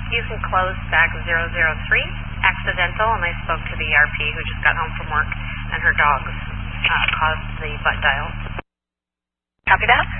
You can close bag 003, accidental, and I spoke to the ERP who just got home from work, and her dogs caused the butt dial. Copy that.